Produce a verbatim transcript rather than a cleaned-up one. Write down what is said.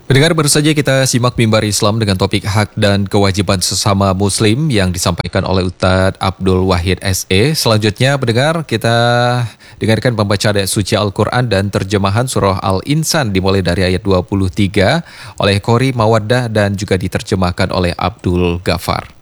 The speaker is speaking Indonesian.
Pendengar, baru saja kita simak mimbar Islam dengan topik hak dan kewajiban sesama muslim yang disampaikan oleh Ustadz Abdul Wahid S E. Selanjutnya, pendengar, kita dengarkan pembacaan ayat suci Al-Quran dan terjemahan surah Al-Insan dimulai dari ayat dua puluh tiga oleh Qori Mawaddah dan juga diterjemahkan oleh Abdul Ghafar.